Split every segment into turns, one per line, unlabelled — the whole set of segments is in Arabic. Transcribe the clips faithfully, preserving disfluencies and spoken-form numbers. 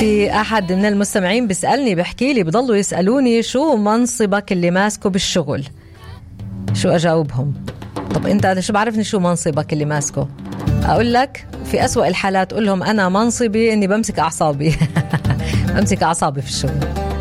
في أحد من المستمعين بيسألني بحكي لي بضلوا يسألوني شو منصبك اللي ماسكه بالشغل، شو أجاوبهم؟ طب أنت شو بعرفني شو منصبك اللي ماسكه؟ أقول لك في أسوأ الحالات قول لهم أنا منصبي إني بمسك أعصابي بمسك أعصابي في الشغل.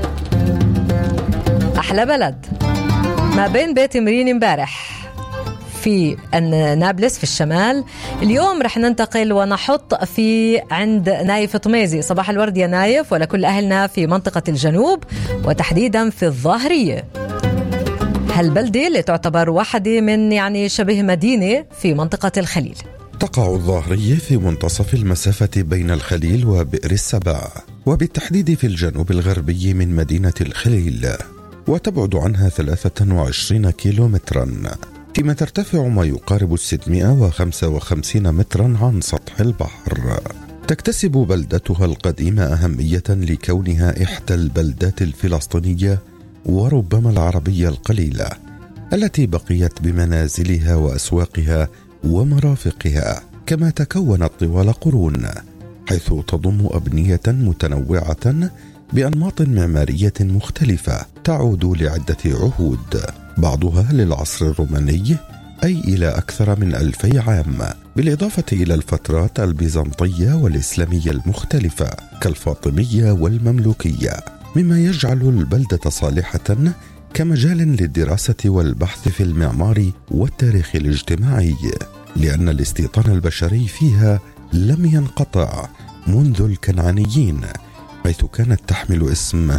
أحلى بلد ما بين بيت مرين امبارح في نابلس في الشمال، اليوم رح ننتقل ونحط في عند نايف طميزي. صباح الورد يا نايف ولكل أهلنا في منطقة الجنوب وتحديدا في الظاهرية، هالبلدة اللي تعتبر واحدة من يعني شبه مدينة في منطقة الخليل.
تقع الظاهرية في منتصف المسافة بين الخليل وبئر السبع، وبالتحديد في الجنوب الغربي من مدينة الخليل، وتبعد عنها ثلاثة وعشرين كيلومترا، فيما ترتفع ما يقارب ستمائة وخمسة وخمسين مترا عن سطح البحر. تكتسب بلدتها القديمة أهمية لكونها إحدى البلدات الفلسطينية وربما العربية القليلة التي بقيت بمنازلها وأسواقها ومرافقها، كما تكونت طوال قرون، حيث تضم أبنية متنوعة بأنماط معمارية مختلفة تعود لعدة عهود، بعضها للعصر الروماني أي إلى أكثر من ألفي عام، بالإضافة إلى الفترات البيزنطية والإسلامية المختلفة كالفاطمية والمملوكية، مما يجعل البلدة صالحة كمجال للدراسة والبحث في المعمار والتاريخ الاجتماعي، لأن الاستيطان البشري فيها لم ينقطع منذ الكنعانيين، حيث كانت تحمل اسم